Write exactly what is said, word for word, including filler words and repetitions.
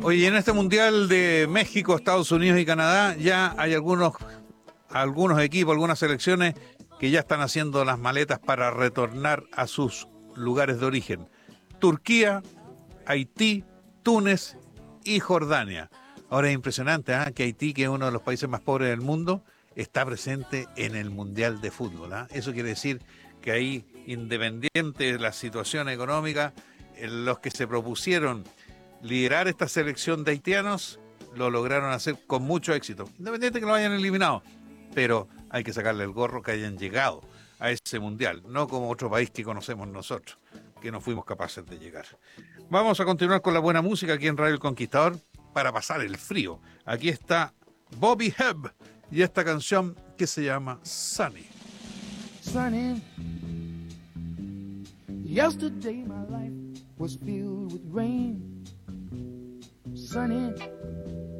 Oye, en este Mundial de México, Estados Unidos y Canadá ya hay algunos, algunos equipos, algunas selecciones que ya están haciendo las maletas para retornar a sus lugares de origen. Turquía, Haití, Túnez y Jordania. Ahora es impresionante ¿eh? que Haití, que es uno de los países más pobres del mundo, está presente en el Mundial de Fútbol. ¿eh? Eso quiere decir que ahí, independiente de la situación económica, los que se propusieron liderar esta selección de haitianos lo lograron hacer con mucho éxito, independiente que lo hayan eliminado, pero hay que sacarle el gorro que hayan llegado a ese mundial, no como otro país que conocemos nosotros, que no fuimos capaces de llegar. Vamos a continuar con la buena música aquí en Radio El Conquistador para pasar el frío. Aquí está Bobby Hebb y esta canción que se llama Sunny. Sunny, yesterday my life was filled with rain. Sunny,